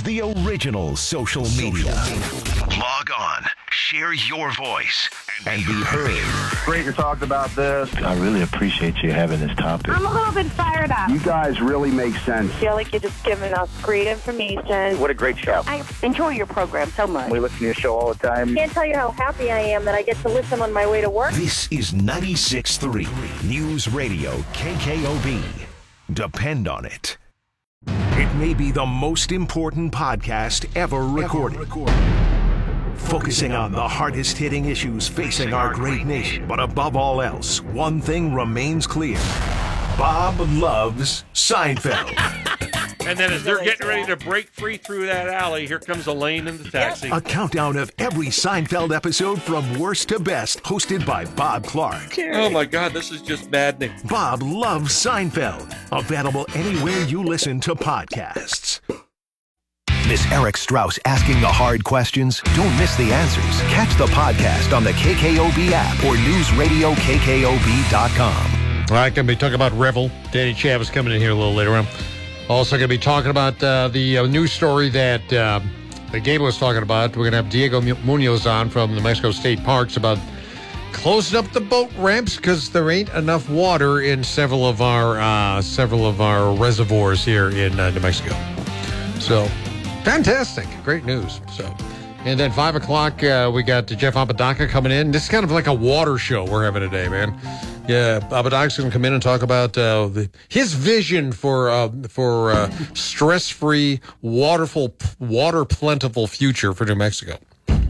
the original social media. Log on, share your voice, and be heard. Great to talk about this. I really appreciate you having this topic. I'm a little bit fired up. You guys really make sense. I feel like you're just giving us great information. What a great show. I enjoy your program so much. We listen to your show all the time. Can't tell you how happy I am that I get to listen on my way to work. This is 96.3 News Radio KKOB. Depend on it. It may be the most important podcast ever recorded. Focusing on the hardest-hitting issues facing our great nation. But above all else, one thing remains clear. Bob loves Seinfeld. And then as they're getting ready to break free through that alley, here comes Elaine in the taxi. A countdown of every Seinfeld episode from worst to best, hosted by Bob Clark. Oh my God, this is just maddening. Bob loves Seinfeld. Available anywhere you listen to podcasts. Miss Eric Strauss asking the hard questions? Don't miss the answers. Catch the podcast on the KKOB app or newsradiokkob.com. All right, going to be talking about Revel. Danny Chavis coming in here a little later on. Also going to be talking about the news story that Gabe was talking about. We're going to have Diego Munoz on from the Mexico State Parks about closing up the boat ramps because there ain't enough water in several of our reservoirs here in New Mexico. So, fantastic. Great news. So, and then 5 o'clock, we got Jeff Apodaca coming in. This is kind of like a water show we're having today, man. Yeah, Apodaca's going to come in and talk about his vision for stress-free, water-plentiful future for New Mexico.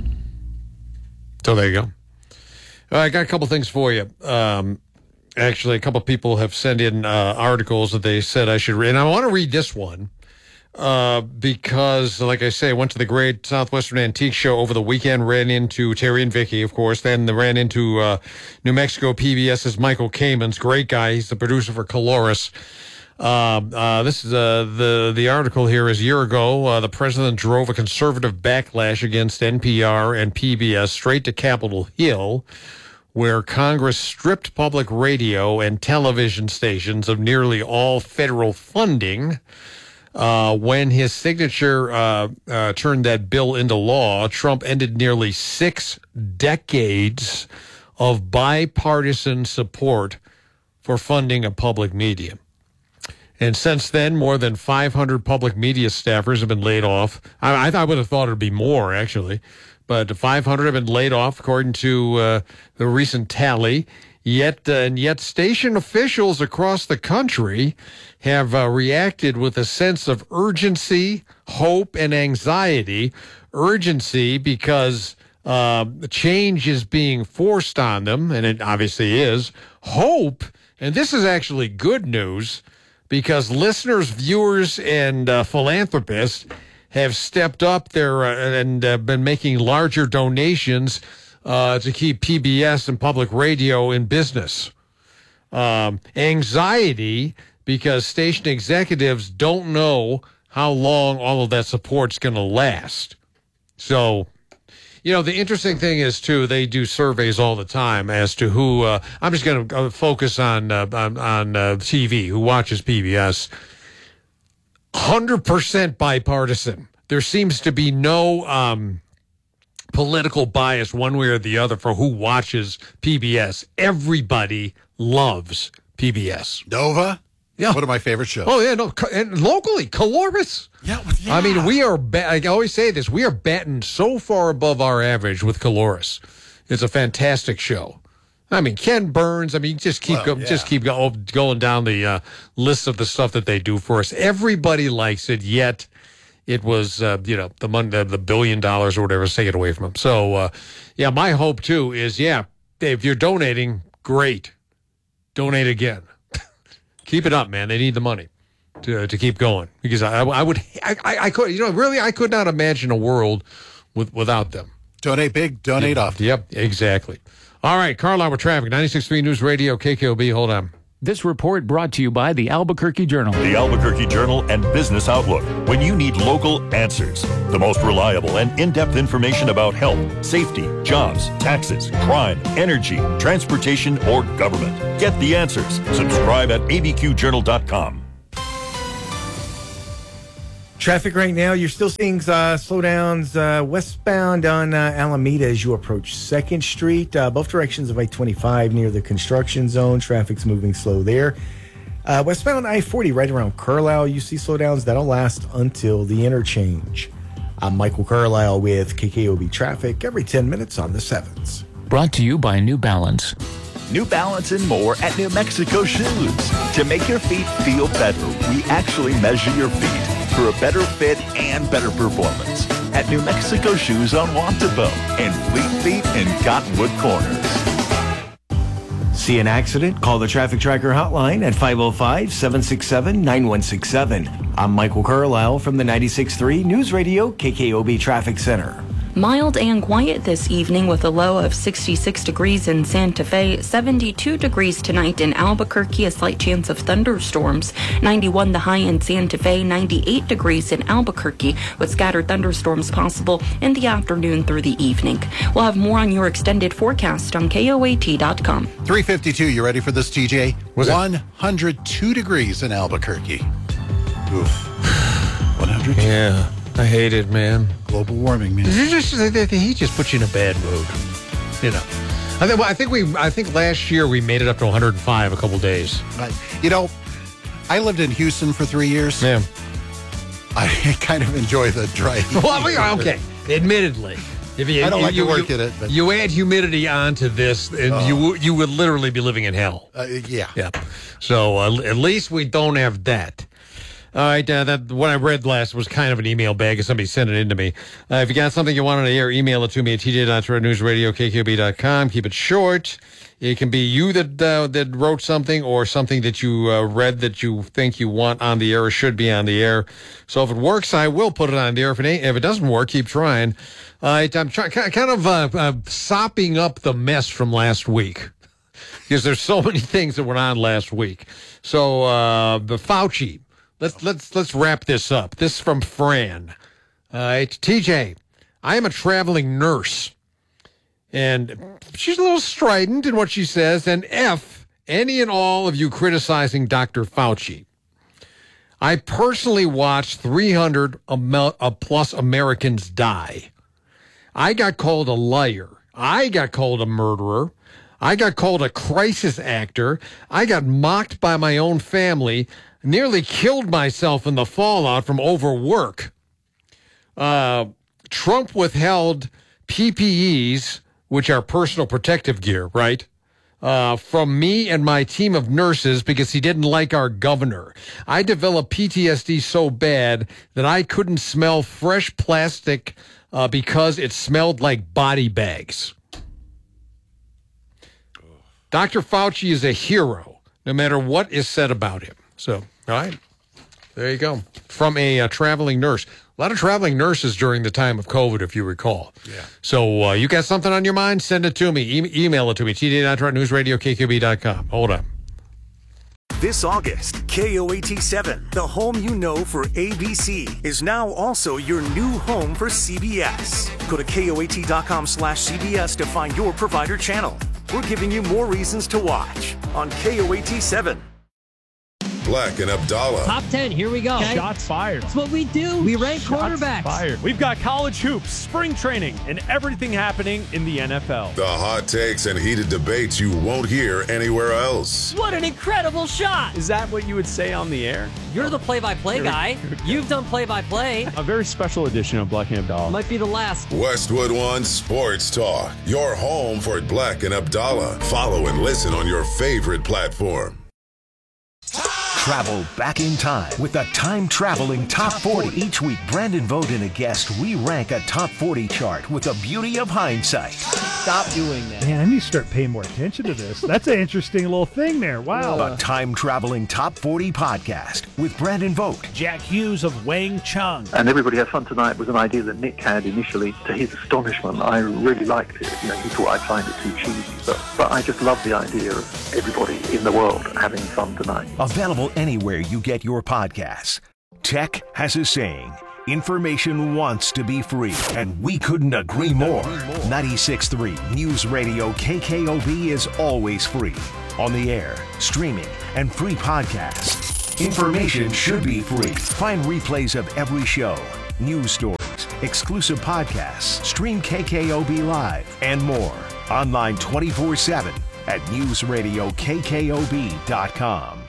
So there you go. All right, I got a couple things for you. Actually, a couple people have sent in articles that they said I should read. And I want to read this one because, like I say, I went to the Great Southwestern Antique Show over the weekend, ran into Terry and Vicky, of course, then ran into New Mexico PBS's Michael Kamens, great guy. He's the producer for Coloris. This is the article here is a year ago. The president drove a conservative backlash against NPR and PBS straight to Capitol Hill, where Congress stripped public radio and television stations of nearly all federal funding. When his signature turned that bill into law, Trump ended nearly 6 decades of bipartisan support for funding of public media. And since then, more than 500 public media staffers have been laid off. I would have thought it would be more, actually. But 500 have been laid off, according to the recent tally. Yet station officials across the country have reacted with a sense of urgency, hope, and anxiety. Urgency because change is being forced on them, and it obviously is. Hope, and this is actually good news, because listeners, viewers, and philanthropists have stepped up there and been making larger donations to keep PBS and public radio in business. Anxiety, because station executives don't know how long all of that support's going to last. So, the interesting thing is, too, they do surveys all the time as to who, I'm just going to focus on TV, who watches PBS. 100% bipartisan. There seems to be no political bias one way or the other for who watches PBS. Everybody loves PBS. Nova? Yeah. One of my favorite shows. Oh, yeah, no. And locally, Coloris. Yeah. I mean, we are, I always say this, we are batting so far above our average with Coloris. It's a fantastic show. I mean, Ken Burns, just keep going down the list of the stuff that they do for us. Everybody likes it, yet it was, the money, the $1 billion or whatever is taken away from them. So, my hope, too, is, if you're donating, great. Donate again. Keep it up, man. They need the money to keep going, because I could not imagine a world without them. Donate big, donate often. Yep, exactly. All right, Carlisle with traffic, 96.3 News Radio, KKOB. Hold on. This report brought to you by the Albuquerque Journal. The Albuquerque Journal and Business Outlook. When you need local answers, the most reliable and in-depth information about health, safety, jobs, taxes, crime, energy, transportation, or government. Get the answers. Subscribe at abqjournal.com. Traffic right now, you're still seeing slowdowns westbound on Alameda as you approach 2nd Street. Both directions of I-25 near the construction zone. Traffic's moving slow there. Westbound I-40 right around Carlisle, you see slowdowns. That'll last until the interchange. I'm Michael Carlisle with KKOB Traffic every 10 minutes on the 7s. Brought to you by New Balance. New Balance and more at New Mexico Shoes. To make your feet feel better, we actually measure your feet for a better fit and better performance. At New Mexico Shoes on Wantabo and Fleet Feet in Cottonwood Corners. See an accident? Call the Traffic Tracker hotline at 505-767-9167. I'm Michael Carlisle from the 96.3 News Radio KKOB Traffic Center. Mild and quiet this evening with a low of 66 degrees in Santa Fe, 72 degrees tonight in Albuquerque, a slight chance of thunderstorms, 91 the high in Santa Fe, 98 degrees in Albuquerque with scattered thunderstorms possible in the afternoon through the evening. We'll have more on your extended forecast on KOAT.com. 352, you ready for this, TJ? 102 degrees in Albuquerque. Oof. 102. Yeah. I hate it, man. Global warming, man. He just puts you in a bad mood. You know. I think last year we made it up to 105 a couple days. I lived in Houston for 3 years. Yeah. I kind of enjoy the dry heat. Well, okay. Admittedly. I don't like to work in it. But you add humidity onto this, and you would literally be living in hell. Yeah. Yeah. So at least we don't have that. All right, what I read last was kind of an email bag, if somebody sent it in to me. If you got something you want on the air, email it to me at tj.newsradio.kkb.com. Keep it short. It can be you that wrote something or something that you read that you think you want on the air or should be on the air. So if it works, I will put it on the air. If it doesn't work, keep trying. All right, I'm kind of sopping up the mess from last week because there's so many things that went on last week. So the Fauci. Let's wrap this up. This is from Fran. It's TJ. I am a traveling nurse, and she's a little strident in what she says. And F any and all of you criticizing Dr. Fauci. I personally watched 300 plus Americans die. I got called a liar. I got called a murderer. I got called a crisis actor. I got mocked by my own family. Nearly killed myself in the fallout from overwork. Trump withheld PPEs, which are personal protective gear, right? From me and my team of nurses because he didn't like our governor. I developed PTSD so bad that I couldn't smell fresh plastic because it smelled like body bags. Dr. Fauci is a hero, no matter what is said about him. So, all right, there you go. From a traveling nurse. A lot of traveling nurses during the time of COVID, if you recall. Yeah. So, you got something on your mind? Send it to me. Email it to me. td.newsradio.kkb.com. Hold on. This August, KOAT7, the home you know for ABC, is now also your new home for CBS. Go to KOAT.com/CBS to find your provider channel. We're giving you more reasons to watch on KOAT7. Black and Abdallah. Top 10, here we go. Okay. Shots fired. That's what we do. We rank quarterbacks. Fired. We've got college hoops, spring training, and everything happening in the NFL. The hot takes and heated debates you won't hear anywhere else. What an incredible shot. Is that what you would say on the air? You're the play-by-play guy. You've done play-by-play. A very special edition of Black and Abdallah. Might be the last. Westwood One Sports Talk. Your home for Black and Abdallah. Follow and listen on your favorite platform. Travel back in time with the time-traveling Top 40. Each week, Brandon Vogt and a guest re-rank a Top 40 chart with the beauty of hindsight. Stop doing that. Man, I need to start paying more attention to this. That's an interesting little thing there. Wow. The time-traveling Top 40 podcast with Brandon Vogt. Jack Hughes of Wang Chung. And Everybody Has Fun Tonight was an idea that Nick had initially. To his astonishment, I really liked it. You know, he thought I'd find it too cheesy. But I just love the idea of everybody in the world having fun tonight. Available anywhere you get your podcasts. Tech has a saying, information wants to be free, and we couldn't agree more. 96.3 News Radio KKOB is always free. On the air, streaming, and free podcasts. Information should be free. Find replays of every show, news stories, exclusive podcasts, stream KKOB Live, and more. Online 24/7 at newsradiokkkob.com.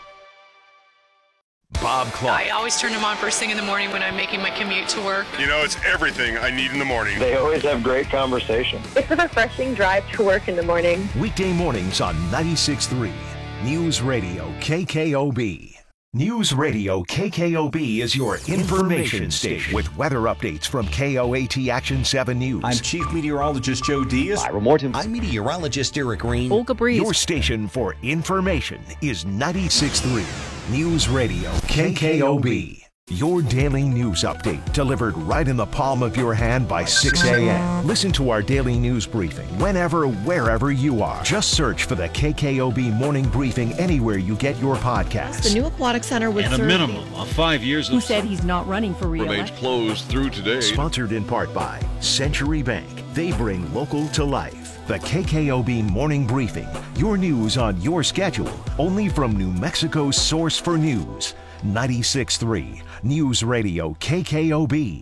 Bob Clark. I always turn them on first thing in the morning when I'm making my commute to work. You know, it's everything I need in the morning. They always have great conversation. It's a refreshing drive to work in the morning. Weekday mornings on 96.3 News Radio KKOB. News Radio KKOB is your information station with weather updates from KOAT Action 7 News. I'm Chief Meteorologist Joe Diaz. Ira Morton. I'm Meteorologist Eric Green. Olga Breeze. Your station for information is 96.3 News Radio KKOB. Your daily news update delivered right in the palm of your hand by 6 a.m. Listen to our daily news briefing whenever, wherever you are. Just search for the KKOB Morning Briefing anywhere you get your podcasts. The new aquatic center would and serve a minimum of 5 years. Who said he's not running for remains re-election? closed through today. Sponsored in part by Century Bank. They bring local to life. The KKOB Morning Briefing. Your news on your schedule. Only from New Mexico's source for news. 96.3 News Radio KKOB.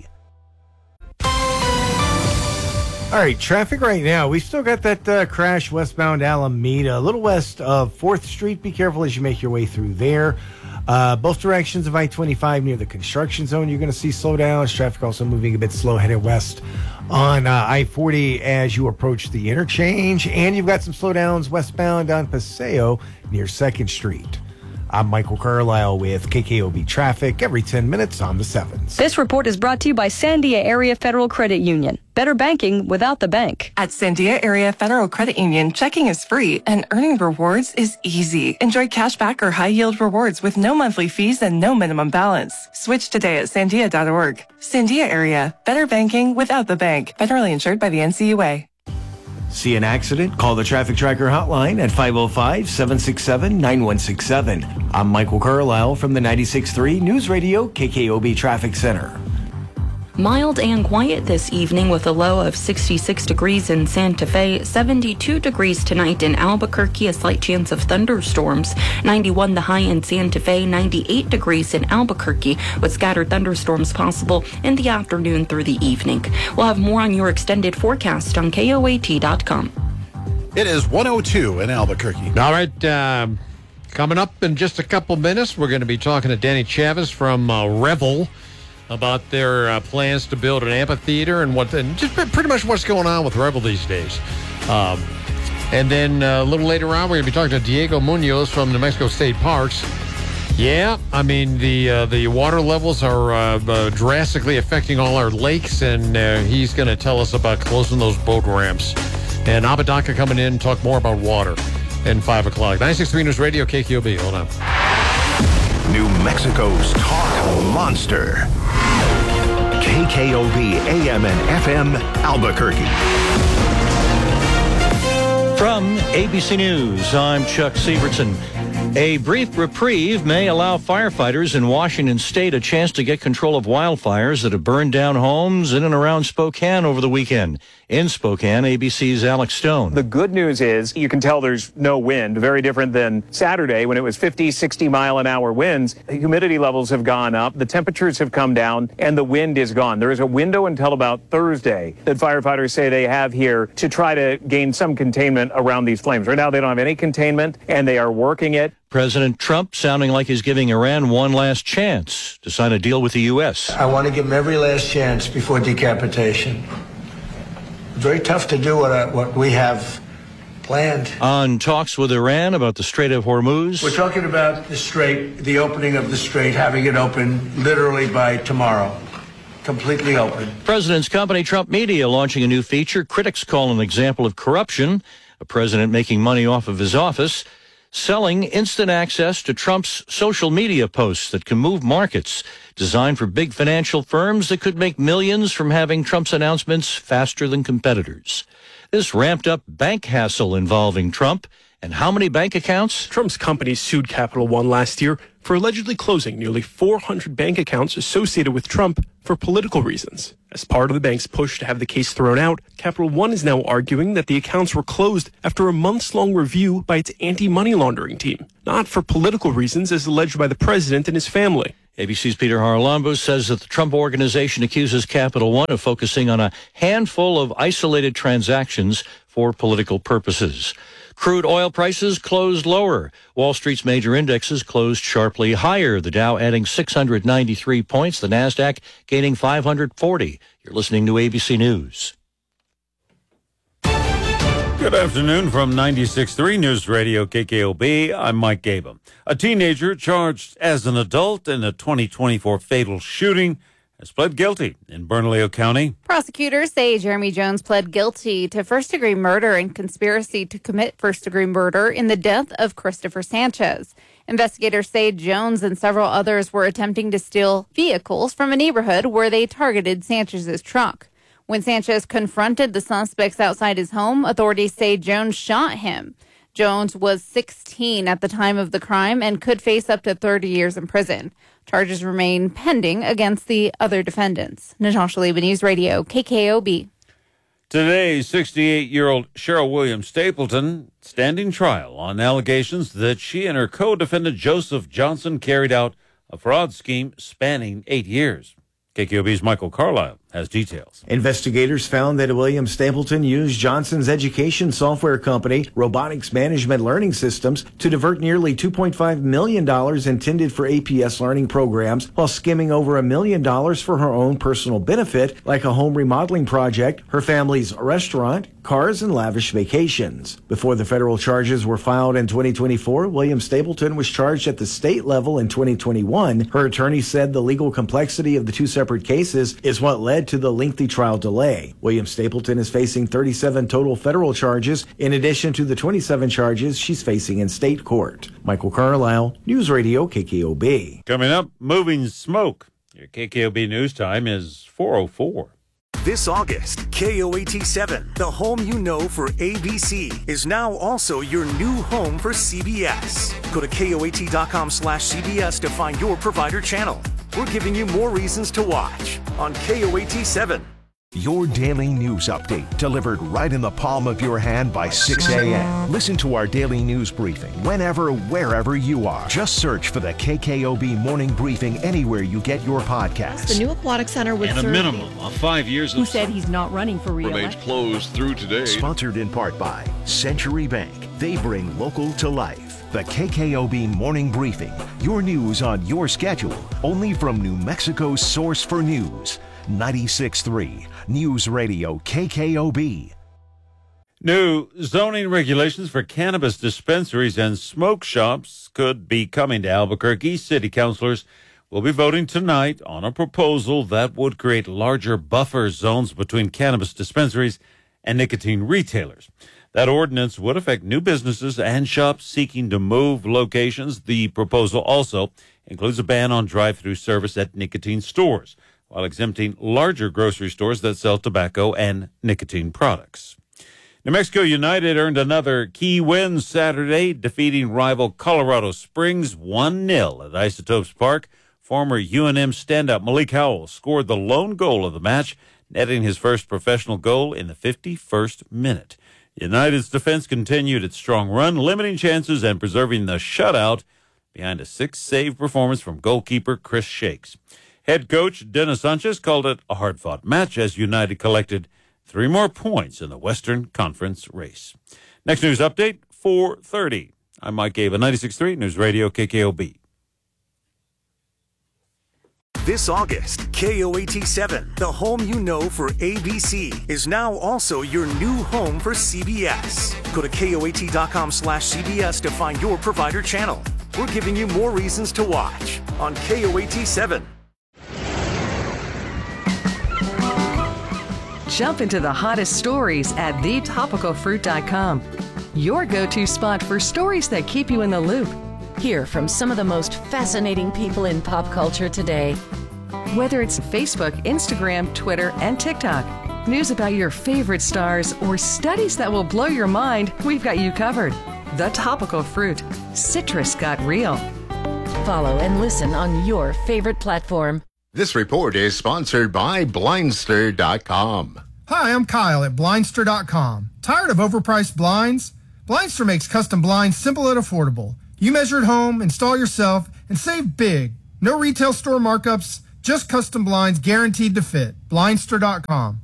All right, traffic right now. We still got that crash westbound Alameda, a little west of 4th Street. Be careful as you make your way through there. Both directions of I-25 near the construction zone, you're going to see slowdowns. Traffic also moving a bit slow headed west on I-40 as you approach the interchange. And you've got some slowdowns westbound on Paseo near 2nd Street. I'm Michael Carlisle with KKOB Traffic every 10 minutes on the 7s. This report is brought to you by Sandia Area Federal Credit Union. Better banking without the bank. At Sandia Area Federal Credit Union, checking is free and earning rewards is easy. Enjoy cashback or high-yield rewards with no monthly fees and no minimum balance. Switch today at sandia.org. Sandia Area. Better banking without the bank. Federally insured by the NCUA. See an accident? Call the Traffic Tracker hotline at 505-767-9167. I'm Michael Carlisle from the 96.3 News Radio KKOB Traffic Center. Mild and quiet this evening with a low of 66 degrees in Santa Fe, 72 degrees tonight in Albuquerque, a slight chance of thunderstorms, 91 the high in Santa Fe, 98 degrees in Albuquerque with scattered thunderstorms possible in the afternoon through the evening. We'll have more on your extended forecast on KOAT.com. It is 102 in Albuquerque. All right, coming up in just a couple minutes, we're going to be talking to Danny Chavez from Revel about their plans to build an amphitheater and just pretty much what's going on with Revel these days. And then a little later on, we're going to be talking to Diego Munoz from New Mexico State Parks. Yeah, I mean, the water levels are drastically affecting all our lakes, and he's going to tell us about closing those boat ramps. And Apodaca coming in, talk more about water in 5 o'clock. 96.3 News Radio, KKOB. Hold on. New Mexico's talk monster. KKOB AM and FM Albuquerque. From ABC News, I'm Chuck Sievertson. A brief reprieve may allow firefighters in Washington state a chance to get control of wildfires that have burned down homes in and around Spokane over the weekend. In Spokane, ABC's Alex Stone. The good news is you can tell there's no wind, very different than Saturday when it was 50, 60-mile-an-hour winds. The humidity levels have gone up, the temperatures have come down, and the wind is gone. There is a window until about Thursday that firefighters say they have here to try to gain some containment around these flames. Right now, they don't have any containment, and they are working it. President Trump sounding like he's giving Iran one last chance to sign a deal with the U.S. I want to give them every last chance before decapitation. Very tough to do what we have planned. On talks with Iran about the Strait of Hormuz. We're talking about the strait, the opening of the strait, having it open literally by tomorrow. Completely open. President's company, Trump Media, launching a new feature critics call an example of corruption. A president making money off of his office, selling instant access to Trump's social media posts that can move markets, designed for big financial firms that could make millions from having Trump's announcements faster than competitors. This ramped up bank hassle involving Trump. And how many bank accounts? Trump's company sued Capital One last year for allegedly closing nearly 400 bank accounts associated with Trump for political reasons. As part of the bank's push to have the case thrown out, Capital One is now arguing that the accounts were closed after a months-long review by its anti-money laundering team, not for political reasons as alleged by the president and his family. ABC's Peter Haralambos says that the Trump Organization accuses Capital One of focusing on a handful of isolated transactions for political purposes. Crude oil prices closed lower. Wall Street's major indexes closed sharply higher. The Dow adding 693 points, the Nasdaq gaining 540. You're listening to ABC News. Good afternoon from 96.3 News Radio KKOB. I'm Mike Gabum. A teenager charged as an adult in a 2024 fatal shooting has pled guilty in Bernalillo County. Prosecutors say Jeremy Jones pled guilty to first-degree murder and conspiracy to commit first-degree murder in the death of Christopher Sanchez. Investigators say Jones and several others were attempting to steal vehicles from a neighborhood where they targeted Sanchez's truck. When Sanchez confronted the suspects outside his home, authorities say Jones shot him. Jones was 16 at the time of the crime and could face up to 30 years in prison. Charges remain pending against the other defendants. Natasha Leba, News Radio, KKOB. Today, 68-year-old Cheryl Williams Stapleton standing trial on allegations that she and her co-defendant Joseph Johnson carried out a fraud scheme spanning 8 years. KKOB's Michael Carlisle has details. Investigators found that William Stapleton used Johnson's education software company, Robotics Management Learning Systems, to divert nearly $2.5 million intended for APS learning programs while skimming over $1 million for her own personal benefit, like a home remodeling project, her family's restaurant, cars, and lavish vacations. Before the federal charges were filed in 2024, William Stapleton was charged at the state level in 2021. Her attorney said the legal complexity of the two separate cases is what led to the lengthy trial delay. William Stapleton is facing 37 total federal charges, in addition to the 27 charges she's facing in state court. Michael Carlisle, News Radio KKOB. Coming up, moving smoke. Your KKOB news time is 4:04. This August, KOAT7, the home you know for ABC, is now also your new home for CBS. Go to KOAT.com/CBS to find your provider channel. We're giving you more reasons to watch on KOAT7. Your daily news update delivered right in the palm of your hand by 6 a.m. Listen to our daily news briefing whenever, wherever you are. Just search for the KKOB Morning Briefing anywhere you get your podcasts. The new aquatic center would and a minimum of 5 years who said he's not running for re-election. Remains closed through today. Sponsored in part by Century Bank. They bring local to life. The KKOB Morning Briefing. Your news on your schedule. Only from New Mexico's source for news. 96.3 News Radio KKOB. New zoning regulations for cannabis dispensaries and smoke shops could be coming to Albuquerque. City councilors will be voting tonight on a proposal that would create larger buffer zones between cannabis dispensaries and nicotine retailers. That ordinance would affect new businesses and shops seeking to move locations. The proposal also includes a ban on drive-through service at nicotine stores, while exempting larger grocery stores that sell tobacco and nicotine products. New Mexico United earned another key win Saturday, defeating rival Colorado Springs 1-0 at Isotopes Park. Former UNM standout Malik Howell scored the lone goal of the match, netting his first professional goal in the 51st minute. United's defense continued its strong run, limiting chances and preserving the shutout behind a 6-save performance from goalkeeper Chris Shakes. Head coach Dennis Sanchez called it a hard-fought match as United collected 3 more points in the Western Conference race. Next news update, 4:30. I'm Mike Gaba, 96.3 News Radio KKOB. This August, KOAT7, the home you know for ABC, is now also your new home for CBS. Go to KOAT.com/CBS to find your provider channel. We're giving you more reasons to watch on KOAT7. Jump into the hottest stories at thetopicalfruit.com. Your go-to spot for stories that keep you in the loop. Hear from some of the most fascinating people in pop culture today. Whether it's Facebook, Instagram, Twitter, and TikTok, news about your favorite stars, or studies that will blow your mind, we've got you covered. The Topical Fruit. Citrus got real. Follow and listen on your favorite platform. This report is sponsored by Blindster.com. Hi, I'm Kyle at Blindster.com. Tired of overpriced blinds? Blindster makes custom blinds simple and affordable. You measure at home, install yourself, and save big. No retail store markups, just custom blinds guaranteed to fit. Blindster.com.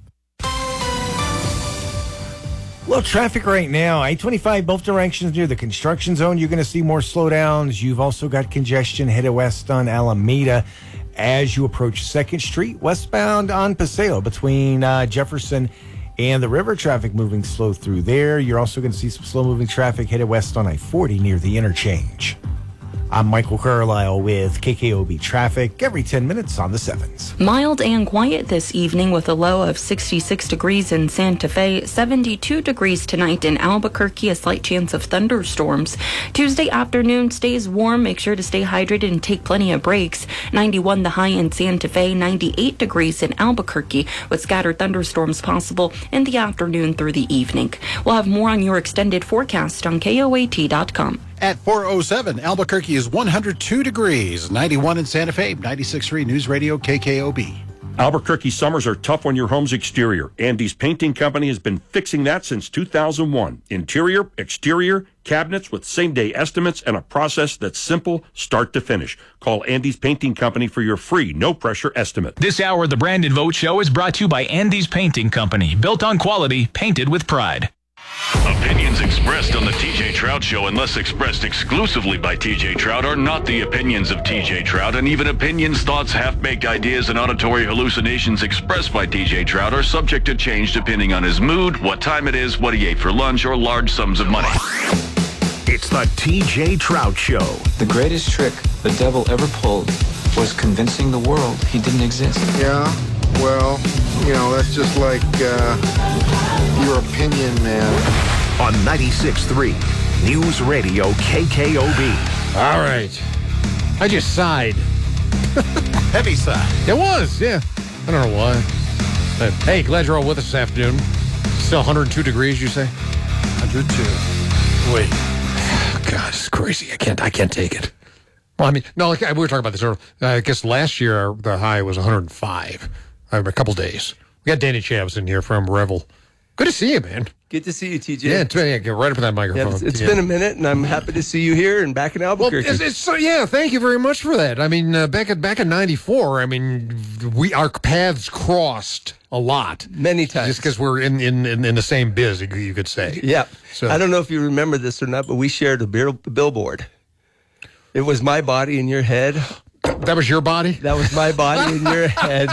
Well, traffic right now, I-25 both directions near the construction zone. You're going to see more slowdowns. You've also got congestion headed west on Alameda as you approach 2nd Street, westbound on Paseo between Jefferson and the river. Traffic moving slow through there. You're also going to see some slow-moving traffic headed west on I-40 near the interchange. I'm Michael Carlisle with KKOB Traffic every 10 minutes on the 7s. Mild and quiet this evening with a low of 66 degrees in Santa Fe, 72 degrees tonight in Albuquerque, a slight chance of thunderstorms. Tuesday afternoon stays warm. Make sure to stay hydrated and take plenty of breaks. 91 the high in Santa Fe, 98 degrees in Albuquerque with scattered thunderstorms possible in the afternoon through the evening. We'll have more on your extended forecast on KOAT.com. At 4:07, Albuquerque is 102 degrees, 91 in Santa Fe, 96.3 News Radio KKOB. Albuquerque summers are tough on your home's exterior. Andy's Painting Company has been fixing that since 2001. Interior, exterior, cabinets with same-day estimates and a process that's simple start to finish. Call Andy's Painting Company for your free, no-pressure estimate. This hour of the Brandon Vogt Show is brought to you by Andy's Painting Company. Built on quality, painted with pride. Opinions expressed on the TJ Trout Show, unless expressed exclusively by TJ Trout, are not the opinions of TJ Trout, and even opinions, thoughts, half-baked ideas, and auditory hallucinations expressed by TJ Trout are subject to change depending on his mood, what time it is, what he ate for lunch, or large sums of money. It's the TJ Trout Show. The greatest trick the devil ever pulled was convincing the world he didn't exist. Yeah, well, you know, that's just like your opinion, man. On 96.3 News Radio KKOB. All right. I just sighed. Heavy sigh. It was, yeah. I don't know why. But, hey, glad you're all with us this afternoon. Still 102 degrees, you say? 102. Wait. Oh, God, it's crazy. I can't take it. Well, I mean, no, like, we were talking about this earlier. I guess last year the high was 105. A couple days. We got Danny Chavs in here from Revel. Good to see you, man. Good to see you, TJ. Yeah, get right up in that microphone. Yeah, it's been a minute, and I'm happy to see you here and back in Albuquerque. Well, yeah, thank you very much for that. I mean, back in '94, I mean, our paths crossed a lot, many times, just because we're in the same biz, you could say. Yeah. So I don't know if you remember this or not, but we shared a billboard. It was my body in your head. That was your body? That was my body in your head.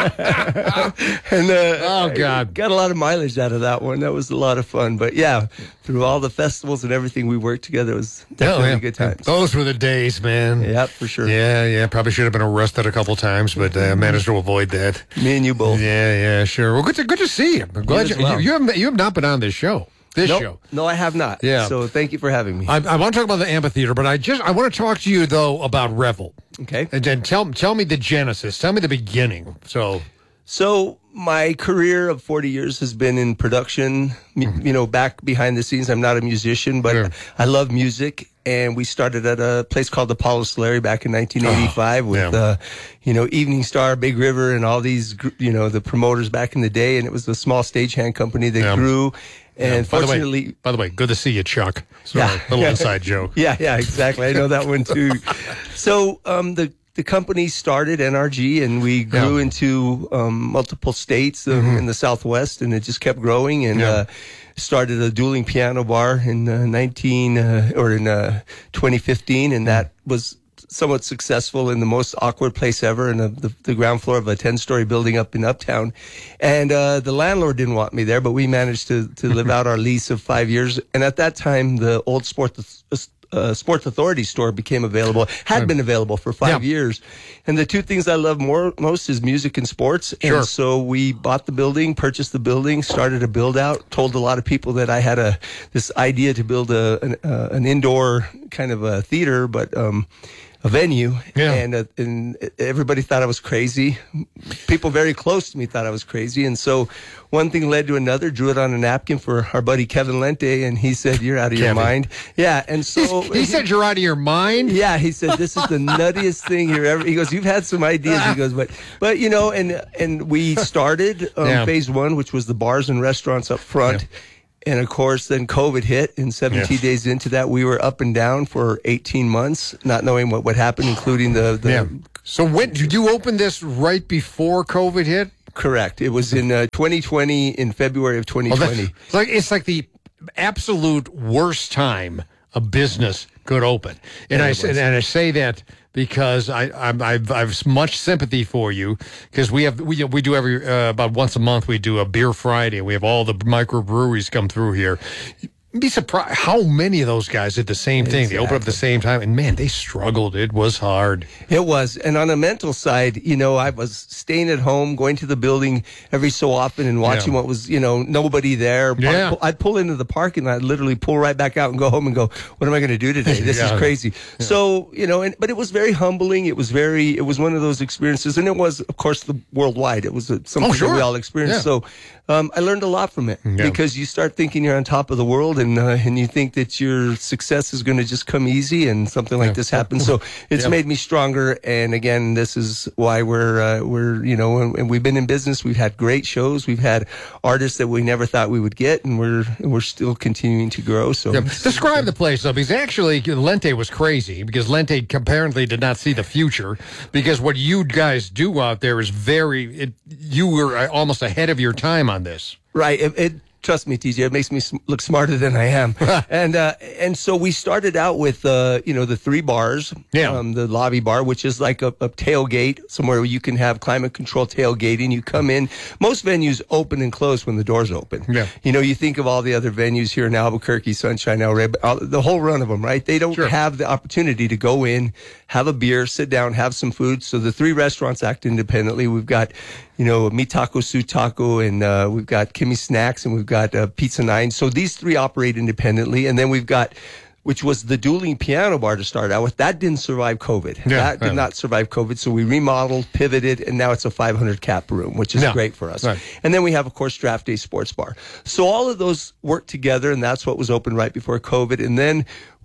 And oh, God. Got a lot of mileage out of that one. That was a lot of fun. But, yeah, through all the festivals and everything we worked together, it was definitely a good time. Those were the days, man. Yeah, for sure. Yeah. Probably should have been arrested a couple times, but managed to avoid that. Me and you both. Yeah, sure. Well, good to see you. I'm glad you have not been on this show. Show. No, I have not. Yeah. So thank you for having me. I want to talk about the amphitheater, but I want to talk to you though about Revel. Okay. And then tell me the genesis. Tell me the beginning. So my career of 40 years has been in production. You know, back behind the scenes. I'm not a musician, but I love music. And we started at a place called Apollo Solari back in 1985 with, Evening Star, Big River, and all these, the promoters back in the day. And it was a small stagehand company that grew. And fortunately, by the way, good to see you, Chuck. Sorry, little inside joke. Yeah, exactly. I know that one too. So the company started NRG, and we grew into multiple states in the Southwest, and it just kept growing. And started a dueling piano bar in 2015, and that was somewhat successful in the most awkward place ever, in the ground floor of a 10-story building up in Uptown. And the landlord didn't want me there, but we managed to live out our lease of 5 years. And at that time, the old Sports Authority store became available, had been available for 5 years. And the two things I love most is music and sports. Sure. And so we bought the building, purchased the building, started a build out, told a lot of people that I had this idea to build an indoor kind of a theater, but venue, and everybody thought I was crazy. People very close to me thought I was crazy, and so one thing led to another. Drew it on a napkin for our buddy Kevin Lente, and he said, "You're out of your mind." Yeah, and so he said, "You're out of your mind." Yeah, he said, "This is the nuttiest thing you're ever." He goes, "You've had some ideas." He goes, "But you know," and we started phase one, which was the bars and restaurants up front. Yeah. And of course, then COVID hit, and 17 days into that, we were up and down for 18 months, not knowing what would happen, including the So when did you open this right before COVID hit? Correct. It was in 2020, in February of 2020. It's like the absolute worst time a business could open. And I say that because I've much sympathy for you, because we do every about once a month we do a beer Friday. We have all the microbreweries come through here. You'd be surprised how many of those guys did the same thing. They opened up at the same time, and man, they struggled. It was hard. It was. And on a mental side, you know, I was staying at home, going to the building every so often and watching what was, you know, nobody there. I'd pull into the parking lot, literally pull right back out and go home and go, what am I going to do today? This is crazy. Yeah. So, you know, but it was very humbling. It was one of those experiences. And it was, of course, worldwide. It was something that we all experienced. So I learned a lot from it because you start thinking you're on top of the world, and you think that your success is going to just come easy, and something like this happens. So it's made me stronger. And again, this is why we're you know, and we've been in business. We've had great shows. We've had artists that we never thought we would get, and we're still continuing to grow. So describe the place though, because actually Lente was crazy, because Lente apparently did not see the future, because what you guys do out there is you were almost ahead of your time on this. Right. Trust me, TJ, it makes me look smarter than I am. And so we started out with, you know, the 3 bars, the lobby bar, which is like a tailgate, somewhere where you can have climate control tailgating. You come in, most venues open and close when the doors open. Yeah. You know, you think of all the other venues here in Albuquerque, Sunshine, El Rey, the whole run of them, right? They don't have the opportunity to go in, have a beer, sit down, have some food. So the 3 restaurants act independently. We've got, you know, Mi Taco, Su Taco, and we've got Kimmy Snacks, and we've got Pizza 9. So these 3 operate independently. And then we've got, which was the Dueling Piano Bar to start out with. That didn't survive COVID. That did not survive COVID. So we remodeled, pivoted, and now it's a 500 cap room, which is great for us. Right. And then we have, of course, Draft Day Sports Bar. So all of those work together, and that's what was open right before COVID. And then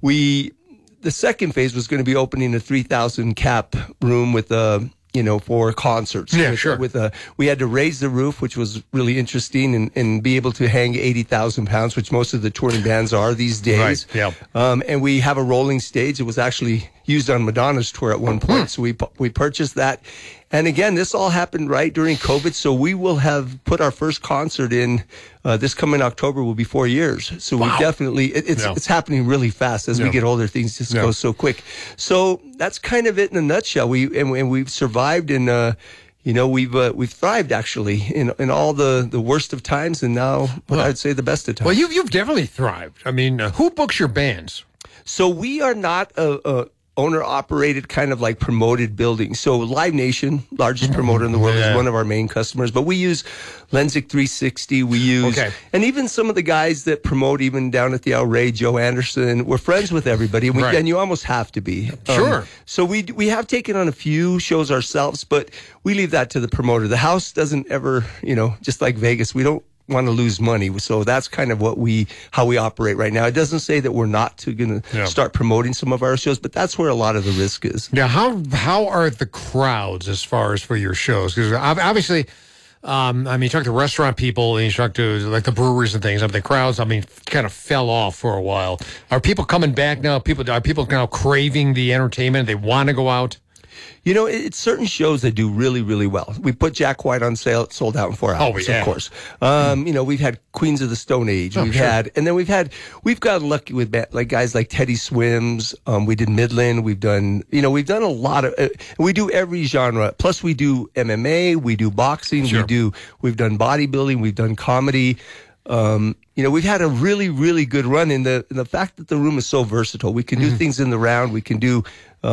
the second phase was going to be opening a 3,000 cap room with you know, for concerts. We had to raise the roof, which was really interesting, and be able to hang 80,000 pounds, which most of the touring bands are these days. Right. And we have a rolling stage. It was actually used on Madonna's tour at one point. So we purchased that. And again, this all happened right during COVID. So we will have put our first concert in this coming October will be 4 years. So we definitely, it's happening really fast. As we get older, things just go so quick. So that's kind of it in a nutshell. We've survived, and you know, we've thrived actually in all the worst of times, and now I'd say the best of times. Well, you've definitely thrived. I mean, who books your bands? So we are not a owner-operated, kind of like promoted building. So Live Nation, largest promoter in the world, is one of our main customers. But we use Lensic 360. We use, and even some of the guys that promote, even down at the El Rey, Joe Anderson, we're friends with everybody. And you almost have to be. So we have taken on a few shows ourselves, but we leave that to the promoter. The house doesn't ever, you know, just like Vegas, we don't want to lose money. So that's kind of how we operate right now. It doesn't say that we're not going to start promoting some of our shows, but that's where a lot of the risk is. Now, how are the crowds as far as for your shows? Because obviously, I mean, you talk to restaurant people and you talk to like the breweries and things. I mean, the crowds, I mean, kind of fell off for a while. Are people coming back now? Are people now craving the entertainment? They want to go out? You know, it's certain shows that do really, really well. We put Jack White on sale; it sold out in 4 hours. Of course. You know, we've had Queens of the Stone Age. We've got lucky with like guys like Teddy Swims. We did Midland. We've done a lot of. We do every genre. Plus, we do MMA. We do boxing. We've done bodybuilding. We've done comedy. We've had a really, really good run in the fact that the room is so versatile. We can do things in the round. We can do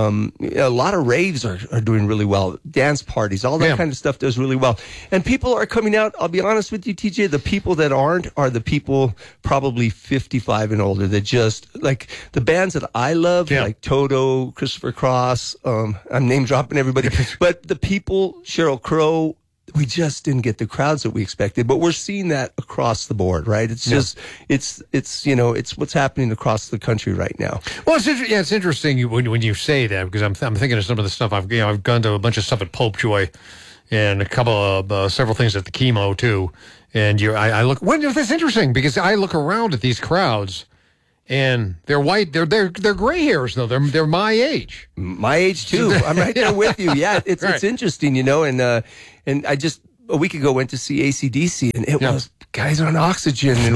a lot of raves are doing really well. Dance parties, all that kind of stuff does really well. And people are coming out. I'll be honest with you, TJ. The people that aren't are the people probably 55 and older that just like the bands that I love, like Toto, Christopher Cross. I'm name dropping everybody, but the people, Sheryl Crow. We just didn't get the crowds that we expected, but we're seeing that across the board, right? It's just, it's what's happening across the country right now. Well, it's interesting when you say that, because I'm thinking of some of the stuff I've gone to a bunch of stuff at Popejoy and a couple of several things at the Chemo too. And I look, that's interesting because I look around at these crowds. And they're white. They're gray hairs though. They're my age. My age too. I'm right there with you. Yeah, it's interesting, And I just a week ago went to see AC/DC, and it was guys on oxygen and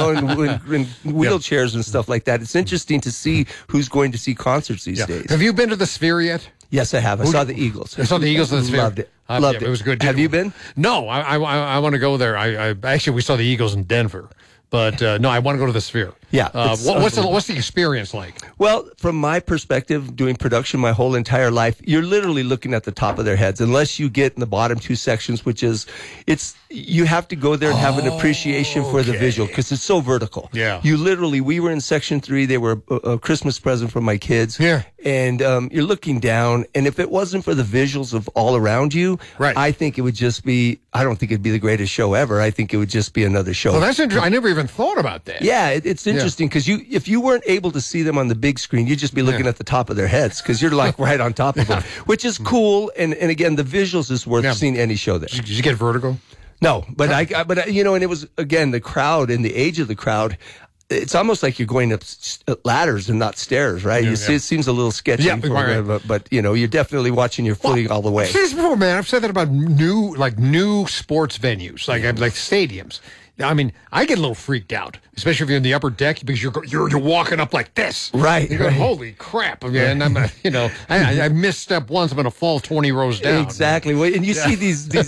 in wheelchairs and stuff like that. It's interesting to see who's going to see concerts these days. Have you been to the Sphere yet? Yes, I have. I saw the Eagles. I saw the Eagles at the Sphere. Loved it. Loved it. It was good. Have you been? No, I want to go there. I actually we saw the Eagles in Denver. But no, I want to go to the Sphere. Yeah. What's the experience like? Well, from my perspective, doing production my whole entire life, you're literally looking at the top of their heads, unless you get in the bottom two sections, which is you have to go there and have an appreciation for the visual because it's so vertical. Yeah. We were in section 3. They were a Christmas present for my kids. Yeah. And you're looking down, and if it wasn't for the visuals of all around you, I think it would just be. I don't think it'd be the greatest show ever. I think it would just be another show. Well, that's interesting. I never even thought about that. Yeah, it's interesting because if you weren't able to see them on the big screen, you'd just be looking at the top of their heads because you're like right on top of them, which is cool. And again, the visuals is worth seeing any show there. Did you get vertigo? No, but and it was again the crowd and the age of the crowd. It's almost like you're going up ladders and not stairs, right? It seems a little sketchy, but you're definitely watching your footing all the way. I've said this before, man. I've said that about new sports venues, like stadiums. I mean, I get a little freaked out, especially if you're in the upper deck because you're walking up like this, right? You're going, holy crap! I mean, I'm I misstep once, I'm going to fall 20 rows down. Exactly. Well, and you see these things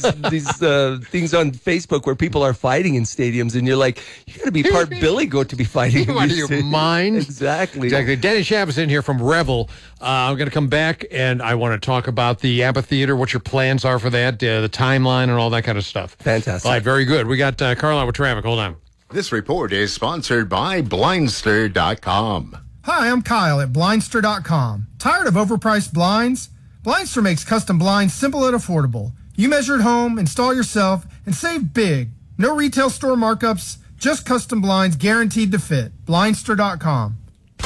on Facebook where people are fighting in stadiums, and you're like, you got to be part Billy Goat to be fighting. You out of your mind? Exactly. Danny Schaff is in here from Revel. I'm going to come back, and I want to talk about the amphitheater, what your plans are for that, the timeline, and all that kind of stuff. Fantastic. All right, very good. We got Carlisle with traffic. Hold on. This report is sponsored by Blindster.com. Hi, I'm Kyle at Blindster.com. Tired of overpriced blinds? Blindster makes custom blinds simple and affordable. You measure at home, install yourself, and save big. No retail store markups, just custom blinds guaranteed to fit. Blindster.com.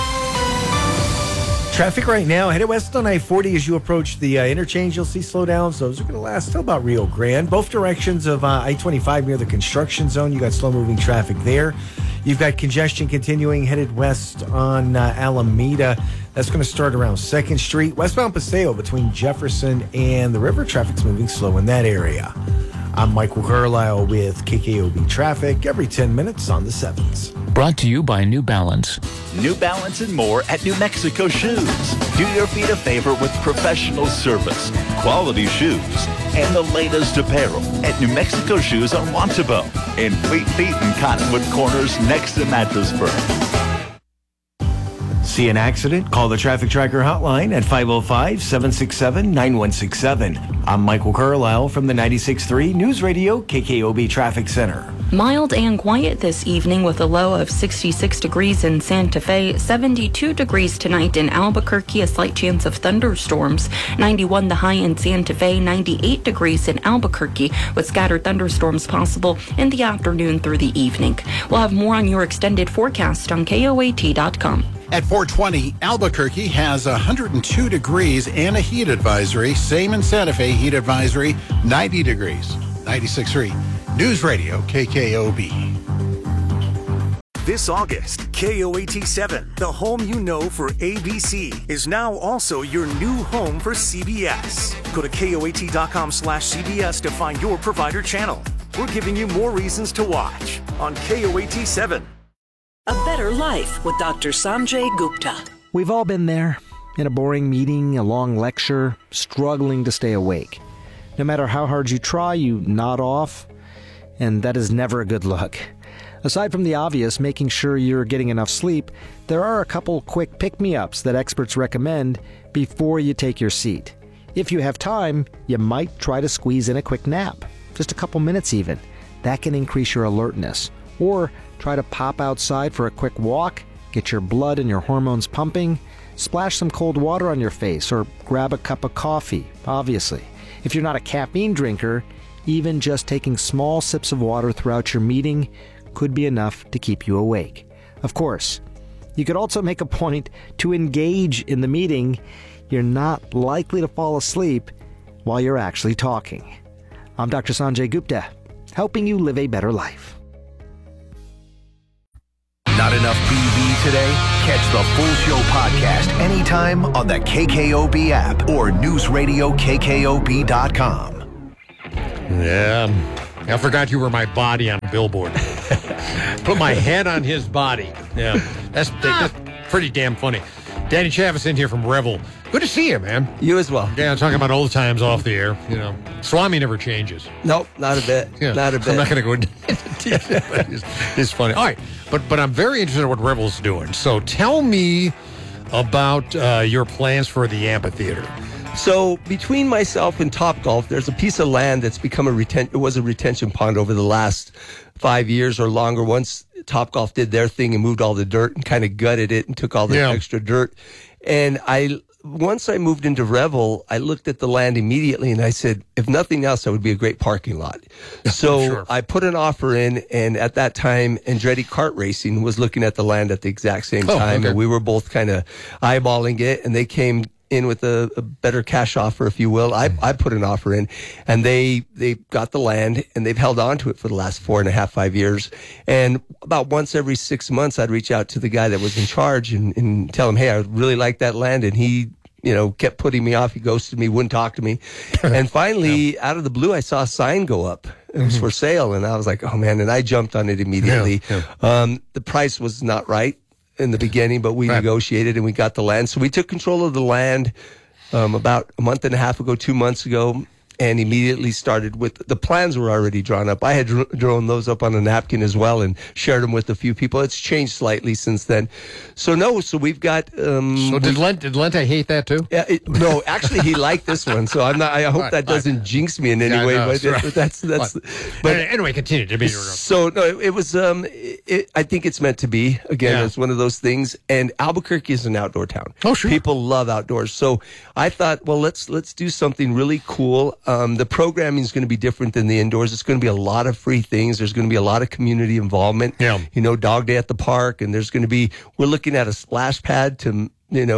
Traffic right now, headed west on I-40 as you approach the interchange. You'll see slowdowns. Those are going to last till about Rio Grande. Both directions of I-25 near the construction zone. You got slow-moving traffic there. You've got congestion continuing headed west on Alameda. That's going to start around 2nd Street. Westbound Paseo between Jefferson and the river. Traffic's moving slow in that area. I'm Michael Carlisle with KKOB Traffic every 10 minutes on the 7s. Brought to you by New Balance. New Balance and more at New Mexico Shoes. Do your feet a favor with professional service, quality shoes, and the latest apparel at New Mexico Shoes on Wantabo and Fleet Feet and Cottonwood Corners next to Mattress Firm. See an accident? Call the Traffic Tracker hotline at 505-767-9167. I'm Michael Carlisle from the 96.3 News Radio KKOB Traffic Center. Mild and quiet this evening with a low of 66 degrees in Santa Fe, 72 degrees tonight in Albuquerque, a slight chance of thunderstorms, 91 the high in Santa Fe, 98 degrees in Albuquerque with scattered thunderstorms possible in the afternoon through the evening. We'll have more on your extended forecast on KOAT.com. At 420, Albuquerque has 102 degrees and a heat advisory. Same in Santa Fe, heat advisory, 90 degrees. 96.3 News Radio KKOB. This August, KOAT7, the home you know for ABC, is now also your new home for CBS. Go to KOAT.com/CBS to find your provider channel. We're giving you more reasons to watch on KOAT7. A Better Life with Dr. Sanjay Gupta. We've all been there, in a boring meeting, a long lecture, struggling to stay awake. No matter how hard you try, you nod off, and that is never a good look. Aside from the obvious, making sure you're getting enough sleep, there are a couple quick pick-me-ups that experts recommend before you take your seat. If you have time, you might try to squeeze in a quick nap, just a couple minutes even. That can increase your alertness. Or try to pop outside for a quick walk, get your blood and your hormones pumping, splash some cold water on your face, or grab a cup of coffee, obviously. If you're not a caffeine drinker, even just taking small sips of water throughout your meeting could be enough to keep you awake. Of course, you could also make a point to engage in the meeting. You're not likely to fall asleep while you're actually talking. I'm Dr. Sanjay Gupta, helping you live a better life. Not enough TV today? Catch the full show podcast anytime on the KKOB app or newsradiokkob.com. Yeah, I forgot you were my body on a billboard. Put my head on his body. Yeah, that's pretty damn funny. Danny Chavis in here from Revel. Good to see you, man. You as well. Yeah, talking about old times off the air. You know, Swami never changes. Nope, not a bit. Yeah, not a bit. I'm not going to go into detail, but it's funny. All right, but I'm very interested in what Revel's doing. So tell me about your plans for the amphitheater. So between myself and Topgolf, there's a piece of land that's become it was a retention pond over the last 5 years or longer. Once Topgolf did their thing and moved all the dirt and kind of gutted it and took all the extra dirt. And once I moved into Revel, I looked at the land immediately and I said, if nothing else, that would be a great parking lot. So Sure. I put an offer in, and at that time, Andretti Kart Racing was looking at the land at the exact same time. Okay. And we were both kind of eyeballing it, and they came in with a better cash offer, if you will. I put an offer in, and they got the land, and they've held on to it for the last 4.5, 5 years. And about once every 6 months, I'd reach out to the guy that was in charge and tell him, hey, I really like that land. And he, kept putting me off. He ghosted me, wouldn't talk to me. And finally, out of the blue, I saw a sign go up. It was for sale. And I was like, oh man. And I jumped on it immediately. The price was not right in the beginning, but we negotiated and we got the land. So we took control of the land about a month and a half ago, 2 months ago, and immediately started with the plans were already drawn up. I had drawn those up on a napkin as well and shared them with a few people. It's changed slightly since then. So we've got. So did Lenta hate that too? Yeah, no, actually he liked this one. So I'm not. I hope that doesn't jinx me in any way. But that's. But anyway, continue to be. So no, it was. I think it's meant to be. Again, it's one of those things. And Albuquerque is an outdoor town. Oh sure. People love outdoors. So I thought, well, let's do something really cool. The programming is going to be different than the indoors. It's going to be a lot of free things. There's going to be a lot of community involvement. Yeah. Dog day at the park, and there's going to be. We're looking at a splash pad to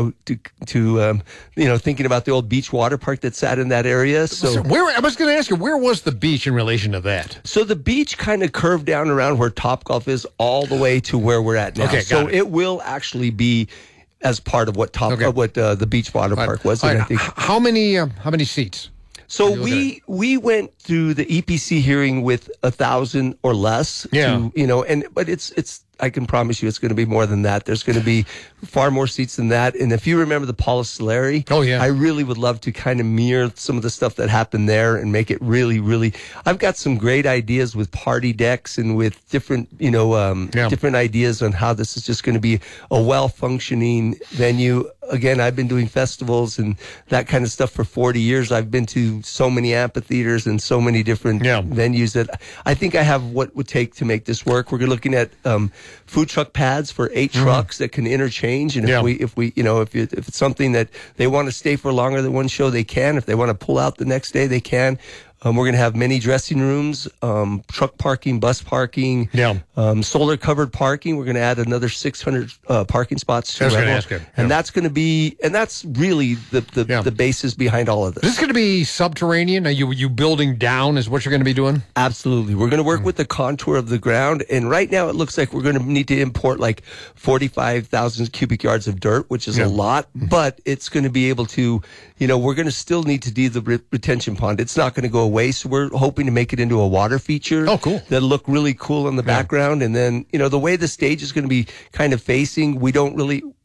thinking about the old beach water park that sat in that area. So I was going to ask you, where was the beach in relation to that? So the beach kind of curved down around where Topgolf is, all the way to where we're at now. Okay, so it will actually be as part of what the beach water park was. Right. And I think how many seats? So we went through the EPC hearing with 1,000 or less. Yeah. But it's I can promise you it's going to be more than that. There's going to be far more seats than that. And if you remember the Paula Solari, I really would love to kind of mirror some of the stuff that happened there and make it really, really. I've got some great ideas with party decks and with different, different ideas on how this is just going to be a well-functioning venue. Again, I've been doing festivals and that kind of stuff for 40 years. I've been to so many amphitheaters and so many different venues that I think I have what would take to make this work. We're looking at food truck pads for 8 trucks that can interchange. And if it's something that they want to stay for longer than one show, they can. If they want to pull out the next day, they can. We're going to have many dressing rooms, truck parking, bus parking, solar covered parking. We're going to add another 600 parking spots to Revel. And that's going to be, and that's really the basis behind all of this. Is this going to be subterranean? Are you building down is what you're going to be doing? Absolutely. We're going to work with the contour of the ground. And right now it looks like we're going to need to import like 45,000 cubic yards of dirt, which is a lot, but it's going to be able to, we're going to still need to do the retention pond. It's not going to go away. So we're hoping to make it into a water feature. Oh, cool. That'll look really cool in the background. And then, the way the stage is going to be kind of facing, we don't really,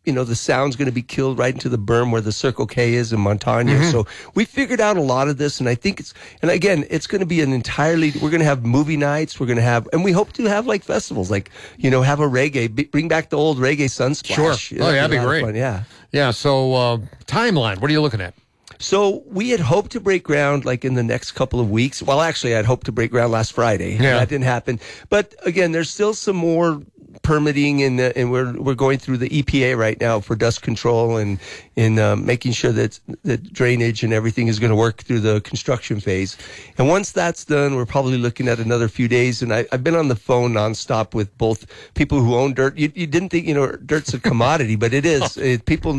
the sound's going to be killed right into the berm where the Circle K is in Montagna. So we figured out a lot of this, and I think it's going to be we're going to have movie nights, and we hope to have like festivals, like, have a reggae, bring back the old reggae Sunsplash. Sure. Oh, yeah, that'd be great. Fun, yeah. Yeah, so timeline, what are you looking at? So we had hoped to break ground like in the next couple of weeks. Well, actually, I'd hoped to break ground last Friday. Yeah. That didn't happen. But again, there's still some more permitting, and we're going through the EPA right now for dust control and making sure that drainage and everything is going to work through the construction phase. And once that's done, we're probably looking at another few days. And I've been on the phone nonstop with both people who own dirt. You didn't think dirt's a commodity, but it is. People,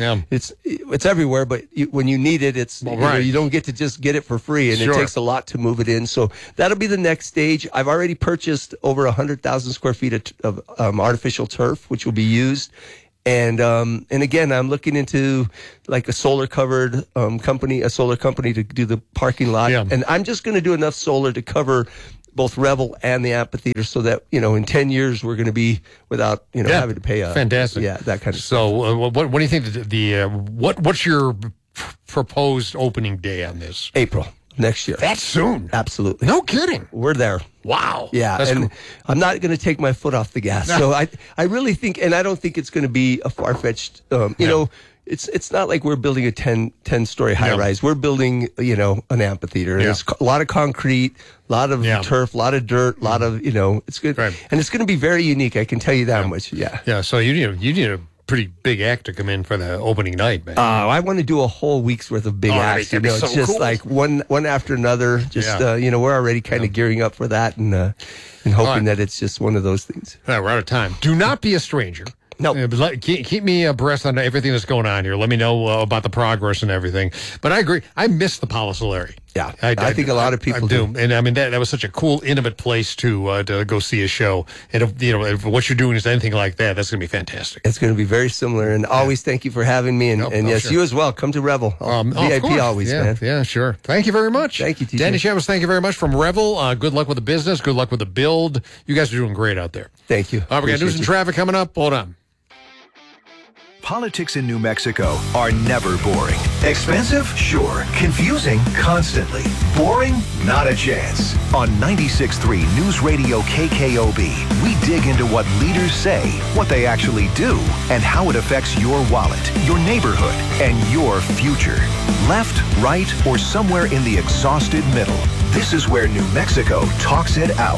it's everywhere. But when you need it, it's you don't get to just get it for free, and it takes a lot to move it in. So that'll be the next stage. I've already purchased over 100,000 square feet of artificial turf, which will be used. And again, I'm looking into like a solar covered company to do the parking lot. Yeah. And I'm just going to do enough solar to cover both Revel and the amphitheater, so that in 10 years we're going to be without having to pay fantastic. Yeah, that kind of so stuff. What do you think what's your proposed opening day on this? April next year. That soon? Absolutely. No kidding. We're there. Wow. Yeah, that's and cool. I'm not going to take my foot off the gas. So I really think, and I don't think it's going to be a far-fetched, it's not like we're building a 10-story high-rise. We're building, an amphitheater. And it's a lot of concrete, a lot of turf, a lot of dirt, a lot of, it's good. Right. And it's going to be very unique, I can tell you that much. Yeah. Yeah, so you need a pretty big act to come in for the opening night, man. I want to do a whole week's worth of big acts. So it's just cool. like one after another. Just we're already kind of gearing up for that, and hoping that it's just one of those things. All right, we're out of time. Do not be a stranger. No. Keep me abreast on everything that's going on here. Let me know about the progress and everything. But I agree. I miss the Palo Solari. Yeah, I think a lot of people do. And I mean, that was such a cool, intimate place to go see a show. And if what you're doing is anything like that, that's going to be fantastic. It's going to be very similar. And always thank you for having me. And yes, sure. You as well. Come to Revel. VIP always, man. Yeah, sure. Thank you very much. Thank you, TJ. Danny Chavez, thank you very much from Revel. Good luck with the business. Good luck with the build. You guys are doing great out there. Thank you. All right, we got news and traffic coming up. Hold on. Politics in New Mexico are never boring. Expensive? Sure. Confusing? Constantly. Boring? Not a chance. On 96.3 News Radio KKOB, we dig into what leaders say, what they actually do, and how it affects your wallet, your neighborhood, and your future. Left, right, or somewhere in the exhausted middle. This is where New Mexico talks it out.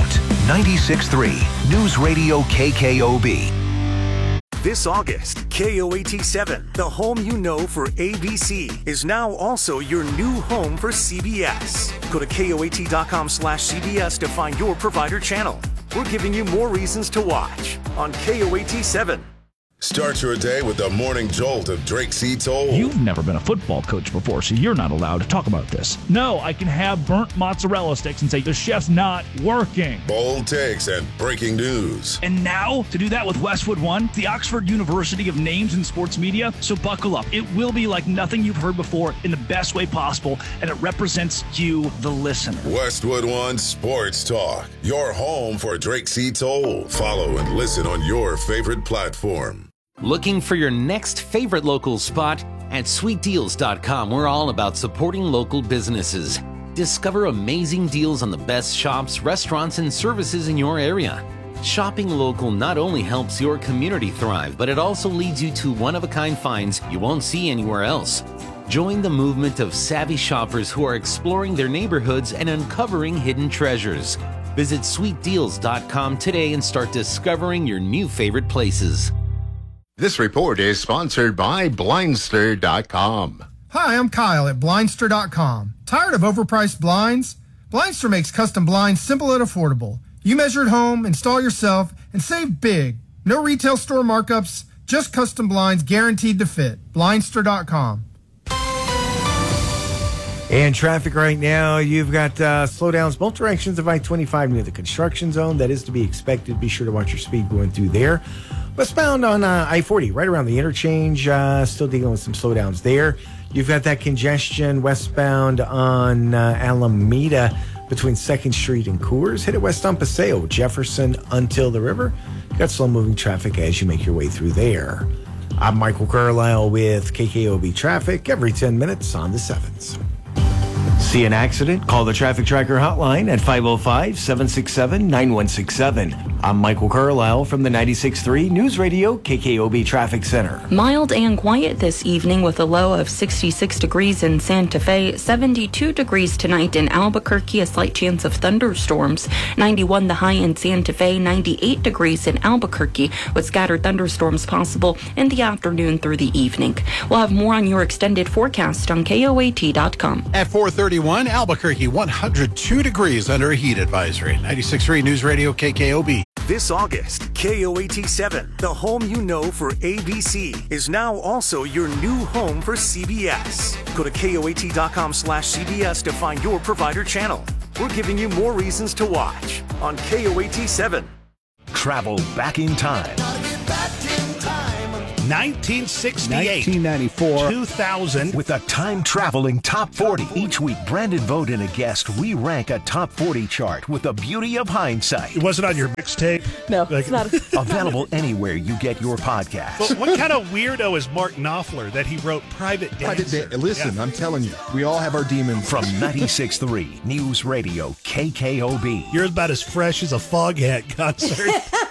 96.3 News Radio KKOB. This August, KOAT7, the home you know for ABC, is now also your new home for CBS. Go to KOAT.com/CBS to find your provider channel. We're giving you more reasons to watch on KOAT7. Start your day with the morning jolt of Drake C. Toll. You've never been a football coach before, so you're not allowed to talk about this. No, I can have burnt mozzarella sticks and say the chef's not working. Bold takes and breaking news. And now, to do that with Westwood One, the Oxford University of names in sports media, so buckle up. It will be like nothing you've heard before in the best way possible, and it represents you, the listener. Westwood One Sports Talk, your home for Drake C. Toll. Follow and listen on your favorite platform. Looking for your next favorite local spot? At sweetdeals.com, we're all about supporting local businesses. Discover amazing deals on the best shops, restaurants, and services in your area. Shopping local not only helps your community thrive, but it also leads you to one-of-a-kind finds you won't see anywhere else. Join the movement of savvy shoppers who are exploring their neighborhoods and uncovering hidden treasures. Visit sweetdeals.com today and start discovering your new favorite places. This report is sponsored by Blindster.com. Hi, I'm Kyle at Blindster.com. Tired of overpriced blinds? Blindster makes custom blinds simple and affordable. You measure at home, install yourself, and save big. No retail store markups, just custom blinds guaranteed to fit. Blindster.com. And traffic right now, you've got slowdowns both directions of I-25 near the construction zone. That is to be expected. Be sure to watch your speed going through there. Westbound on I-40, right around the interchange, still dealing with some slowdowns there. You've got that congestion westbound on Alameda between 2nd Street and Coors. Hit it west on Paseo, Jefferson until the river. Got slow-moving traffic as you make your way through there. I'm Michael Carlisle with KKOB Traffic every 10 minutes on the 7s. See an accident? Call the Traffic Tracker hotline at 505-767-9167. I'm Michael Carlisle from the 96.3 News Radio KKOB Traffic Center. Mild and quiet this evening with a low of 66 degrees in Santa Fe, 72 degrees tonight in Albuquerque, a slight chance of thunderstorms, 91 the high in Santa Fe, 98 degrees in Albuquerque with scattered thunderstorms possible in the afternoon through the evening. We'll have more on your extended forecast on KOAT.com. At 4:31, Albuquerque 102 degrees under a heat advisory. 96.3 News Radio KKOB. This August, KOAT7, the home you know for ABC, is now also your new home for CBS. Go to KOAT.com/CBS to find your provider channel. We're giving you more reasons to watch on KOAT7. Travel back in time. 1968, 1994, 2000. With a time-traveling top 40. Each week, Brandon Vogt and a guest, we rank a top 40 chart with the beauty of hindsight. It wasn't on your mixtape? No, it's not. Available anywhere you get your podcast. But what kind of weirdo is Mark Knopfler that he wrote Private Dancer? Listen, I'm telling you, we all have our demons. From 96.3 News Radio KKOB. You're about as fresh as a Foghat concert.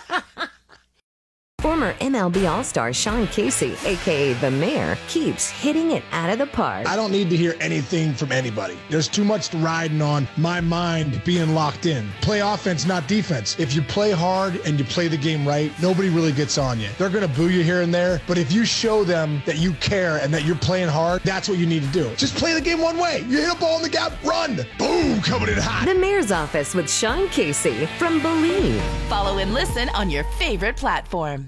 Former MLB All-Star Sean Casey, a.k.a. The Mayor, keeps hitting it out of the park. I don't need to hear anything from anybody. There's too much riding on my mind being locked in. Play offense, not defense. If you play hard and you play the game right, nobody really gets on you. They're going to boo you here and there, but if you show them that you care and that you're playing hard, that's what you need to do. Just play the game one way. You hit a ball in the gap, run. Boom, coming in hot. The Mayor's Office with Sean Casey from Believe. Follow and listen on your favorite platform.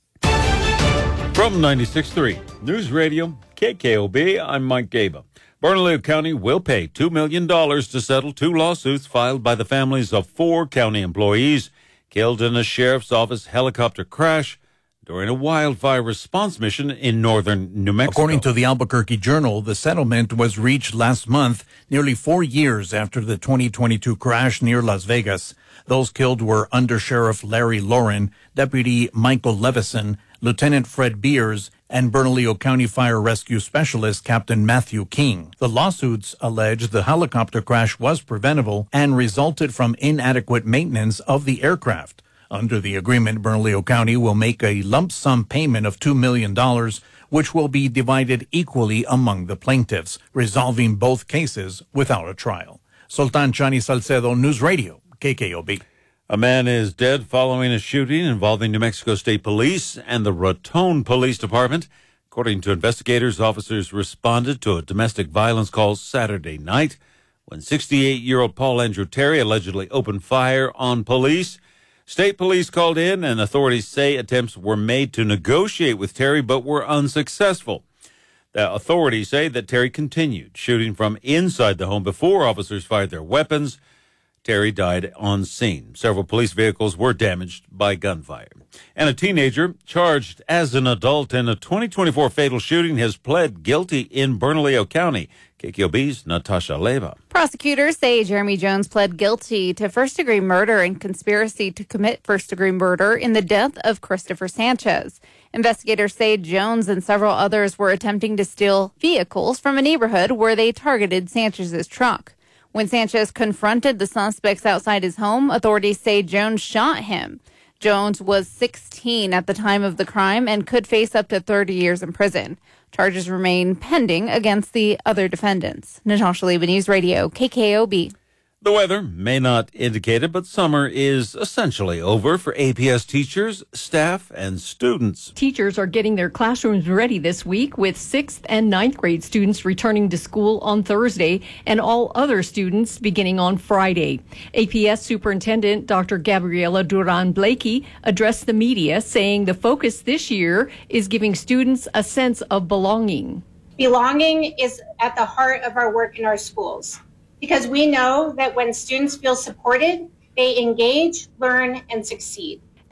From 96.3 News Radio KKOB, I'm Mike Gaba. Bernalillo County will pay $2 million to settle two lawsuits filed by the families of 4 county employees killed in a sheriff's office helicopter crash during a wildfire response mission in northern New Mexico. According to the Albuquerque Journal, the settlement was reached last month, nearly 4 years after the 2022 crash near Las Vegas. Those killed were Under Sheriff Larry Lauren, Deputy Michael Levison, Lieutenant Fred Beers, and Bernalillo County Fire Rescue Specialist Captain Matthew King. The lawsuits allege the helicopter crash was preventable and resulted from inadequate maintenance of the aircraft. Under the agreement, Bernalillo County will make a lump sum payment of $2 million, which will be divided equally among the plaintiffs, resolving both cases without a trial. Sultan Chani Salcedo, News Radio, KKOB. A man is dead following a shooting involving New Mexico State Police and the Raton Police Department. According to investigators, officers responded to a domestic violence call Saturday night when 68-year-old Paul Andrew Terry allegedly opened fire on police. State police called in, and authorities say attempts were made to negotiate with Terry but were unsuccessful. The authorities say that Terry continued shooting from inside the home before officers fired their weapons. Terry died on scene. Several police vehicles were damaged by gunfire. And a teenager charged as an adult in a 2024 fatal shooting has pled guilty in Bernalillo County. KKOB's Natasha Leva. Prosecutors say Jeremy Jones pled guilty to first-degree murder and conspiracy to commit first-degree murder in the death of Christopher Sanchez. Investigators say Jones and several others were attempting to steal vehicles from a neighborhood where they targeted Sanchez's truck. When Sanchez confronted the suspects outside his home, authorities say Jones shot him. Jones was 16 at the time of the crime and could face up to 30 years in prison. Charges remain pending against the other defendants. Natasha Leva, News Radio, KKOB. The weather may not indicate it, but summer is essentially over for APS teachers, staff, and students. Teachers are getting their classrooms ready this week, with 6th and 9th grade students returning to school on Thursday and all other students beginning on Friday. APS Superintendent Dr. Gabriela Duran-Blakey addressed the media, saying the focus this year is giving students a sense of belonging. Belonging is at the heart of our work in our schools, because we know that when students feel supported, they engage, learn, and succeed.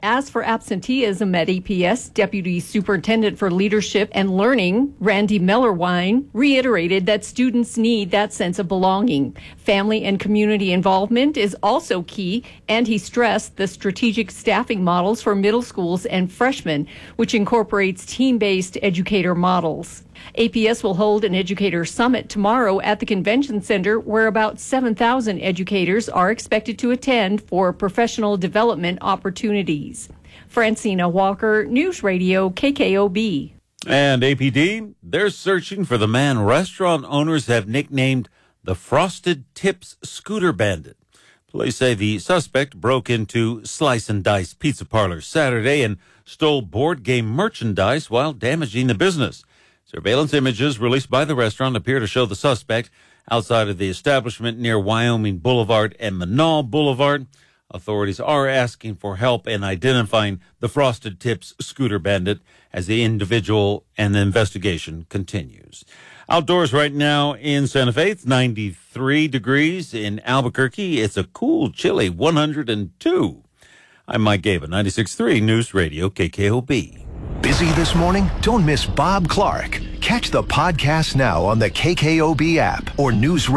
As for absenteeism at APS, Deputy Superintendent for Leadership and Learning, Randy Mellerwine, reiterated that students need that sense of belonging. Family and community involvement is also key, and he stressed the strategic staffing models for middle schools and freshmen, which incorporates team-based educator models. APS will hold an educator summit tomorrow at the convention center, where about 7,000 educators are expected to attend for professional development opportunities. Francina Walker, News Radio KKOB. And APD, they're searching for the man restaurant owners have nicknamed the Frosted Tips Scooter Bandit. Police say the suspect broke into Slice and Dice Pizza Parlor Saturday and stole board game merchandise while damaging the business. Surveillance images released by the restaurant appear to show the suspect outside of the establishment near Wyoming Boulevard and Menaul Boulevard. Authorities are asking for help in identifying the Frosted Tips Scooter Bandit as the individual and the investigation continues. Outdoors right now in Santa Fe, it's 93 degrees. In Albuquerque, it's a cool, chilly 102. I'm Mike Gaba, 96.3 News Radio KKOB. Busy this morning? Don't miss Bob Clark. Catch the podcast now on the KKOB app or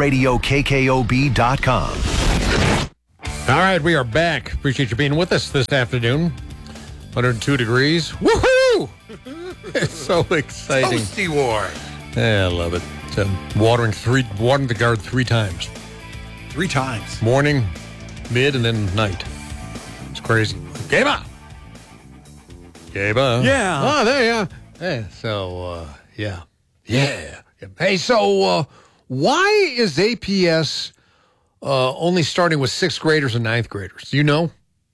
newsradiokkob.com. All right, we are back. Appreciate you being with us this afternoon. 102 degrees. Woohoo! It's so exciting. Toasty war. Yeah, I love it. Watering the garden 3 times. 3 times. Morning, mid, and then night. It's crazy. Gaba! Yeah. Oh, there you are. Yeah. So, yeah. Hey, so why is APS only starting with 6th graders and 9th graders? Do you know?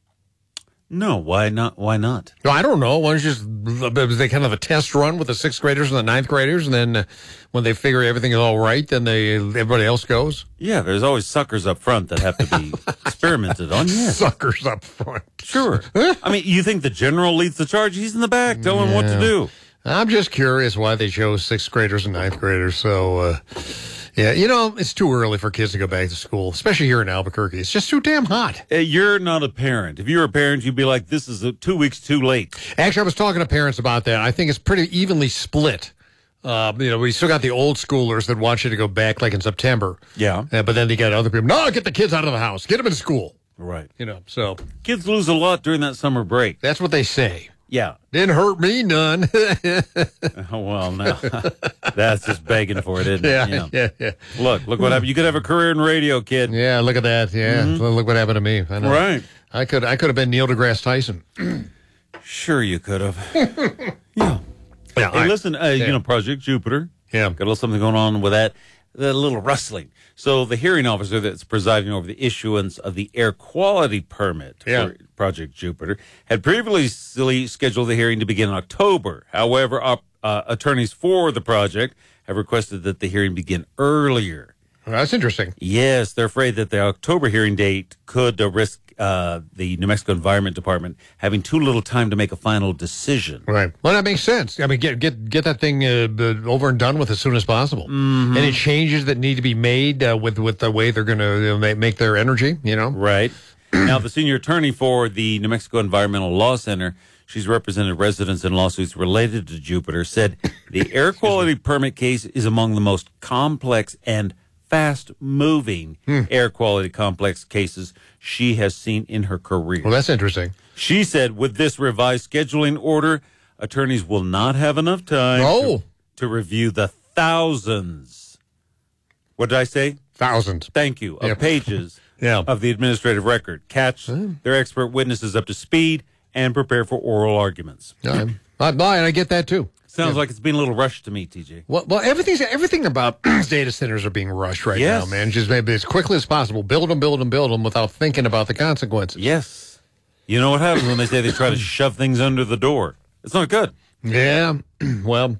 No, why not? Why not? No, I don't know. Why don't you just they kind of a test run with the 6th graders and the 9th graders, and then when they figure everything is all right, then everybody else goes? Yeah, there's always suckers up front that have to be experimented on. Yeah. Suckers up front. Sure. I mean, you think the general leads the charge? He's in the back telling him what to do. I'm just curious why they chose 6th graders and 9th graders. So, yeah, it's too early for kids to go back to school, especially here in Albuquerque. It's just too damn hot. You're not a parent. If you were a parent, you'd be like, this is 2 weeks too late. Actually, I was talking to parents about that. I think it's pretty evenly split. We still got the old schoolers that want you to go back like in September. Yeah. But then you got other people, no, get the kids out of the house. Get them in school. Right. So. Kids lose a lot during that summer break. That's what they say. Yeah. Didn't hurt me none. Oh, well, no. That's just begging for it, isn't it? Yeah. Look what happened. You could have a career in radio, kid. Yeah, look at that. Yeah. Mm-hmm. Look what happened to me. I know. Right. I could have been Neil deGrasse Tyson. Sure you could have. Yeah. Hey, listen, Project Jupiter. Yeah. Got a little something going on with that. A little rustling. So the hearing officer that's presiding over the issuance of the air quality permit for Project Jupiter had previously scheduled the hearing to begin in October. However, attorneys for the project have requested that the hearing begin earlier. Well, that's interesting. Yes, they're afraid that the October hearing date could risk the New Mexico Environment Department having too little time to make a final decision. Right. Well, that makes sense. I mean, get that thing over and done with as soon as possible. Mm-hmm. Any changes that need to be made with the way they're going to make their energy, Right. Now, the senior attorney for the New Mexico Environmental Law Center, she's represented residents in lawsuits related to Jupiter, said the air quality permit case is among the most complex and fast-moving air quality complex cases she has seen in her career. Well, that's interesting. She said with this revised scheduling order, attorneys will not have enough time to review the thousands. What did I say? Thousands. Thank you. Of pages of the administrative record. Catch their expert witnesses up to speed and prepare for oral arguments. I get that, too. Sounds like it's been a little rushed to me, TJ. Well, everything about data centers are being rushed right now, man. Just maybe as quickly as possible. Build them without thinking about the consequences. Yes. You know what happens when they say they try to shove things under the door? It's not good. Yeah. Well.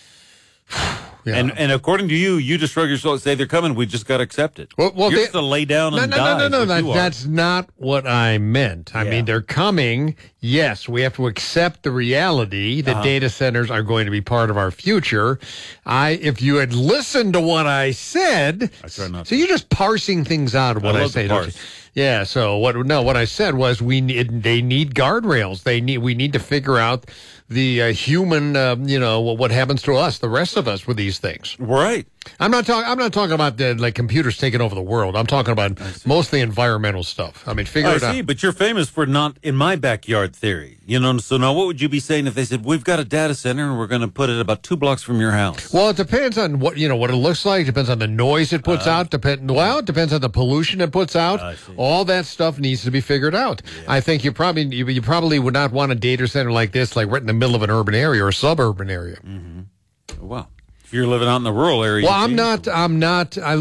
Yeah. And according to you, you just shrug your shoulders, say they're coming. We just got to accept it. Well, you're just to lay down and die. No. That's not what I meant. I mean, they're coming. Yes, we have to accept the reality that data centers are going to be part of our future. If you had listened to what I said, I try not so you're just parsing things out of what I say. Don't you? Yeah. So what I said was they need guardrails. We need to figure out the human, what happens to us, the rest of us with these things. Right. I'm not talking about like computers taking over the world. I'm talking about mostly environmental stuff. I mean, figure it out. I see, but you're famous for not in my backyard theory. So now what would you be saying if they said, we've got a data center and we're going to put it about 2 blocks from your house? Well, it depends on what it looks like. Depends on the noise it puts out. It depends on the pollution it puts out. All that stuff needs to be figured out. Yeah. I think you probably would not want a data center like this, like right in the middle of an urban area or a suburban area. Mm-hmm. Well, if you're living out in the rural area. Well, I'm not. What do I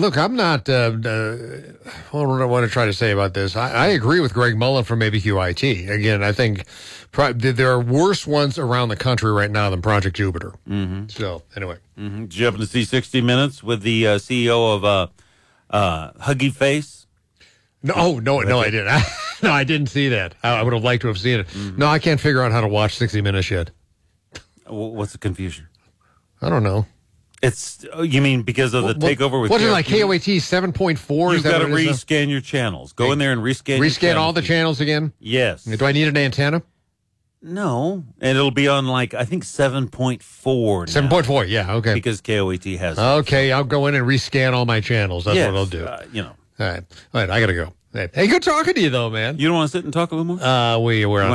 want to try to say about this? I agree with Greg Mullen from ABQIT. Again, I think there are worse ones around the country right now than Project Jupiter. Mm-hmm. So, anyway. Mm-hmm. Did you happen to see 60 Minutes with the CEO of Huggy Face? No, I didn't. No, I didn't see that. I would have liked to have seen it. Mm-hmm. No, I can't figure out how to watch 60 Minutes yet. What's the confusion? I don't know. You mean because of the takeover with... What is it, like KOAT 7.4? You've got to rescan your channels. Go in there and rescan your channels. Rescan all the channels again? Yes. Do I need an antenna? No. And it'll be on, I think 7.4 now. 7.4, yeah, okay. Because KOAT has it. Okay, I'll go in and rescan all my channels. That's what I'll do. All right, I got to go. Hey, good talking to you, though, man. You don't want to sit and talk a little more? We're on